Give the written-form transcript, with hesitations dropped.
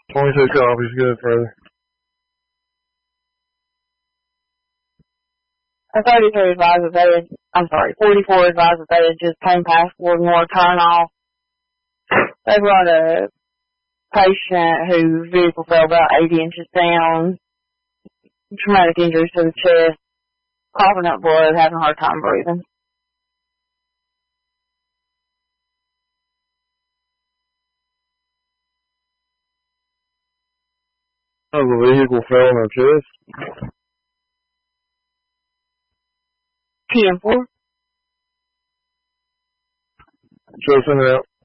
22 copies, good, brother. A 33 advised that they had, 44 advised that they had just came past Wardmore turnoff. They brought a patient whose vehicle fell about 80 inches down, traumatic injuries to the chest, coughing up blood, having a hard time breathing. Oh, the vehicle fell on her chest? 10-4. Show send it out.